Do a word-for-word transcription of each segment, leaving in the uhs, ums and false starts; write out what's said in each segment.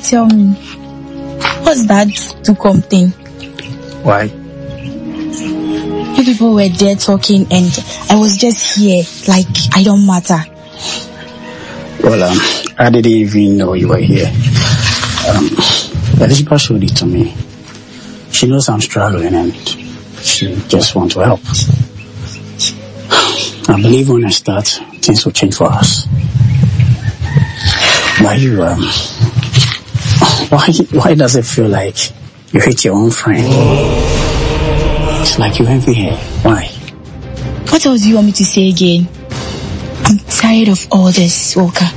tell me, what's that Dukom thing? Why? You people were there talking and I was just here, like I don't matter. Well, um, I didn't even know you were here. Um, Elizabeth showed it to me. She knows I'm struggling and she just wants to help. I believe when I start, things will change for us. Why you, um, why, why does it feel like you hate your own friend? It's like you envy her. Why? What else do you want me to say again? I'm tired of all this, Walker.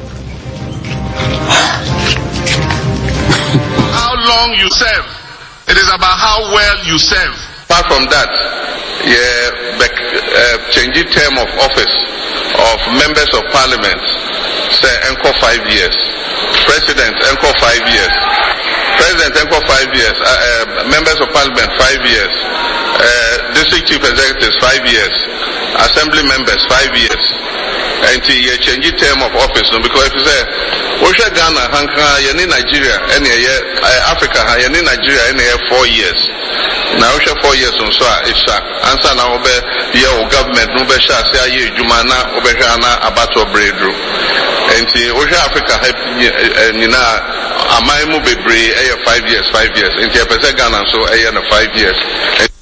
How long you serve. It is about how well you serve. Apart from that, yeah, uh, change the term of office of members of parliament. Say, encore five years. President, encore five years. President, encore five years. Uh, uh, members of parliament, five years. Uh, district chief executives, five years. Assembly members, five years. Until you change the term of office, no? Because if you say, Osha Ghana, Hanka, Yeni Nigeria, any Africa, Yeni Nigeria, any four years. Now Osha four years on so Isha. Answer now obe your government no be sha say aye Jumana obehana abato breedru. Until Osha Africa nina amai mu bebre five years, five years. Until Pesa Ghana so aye na five years.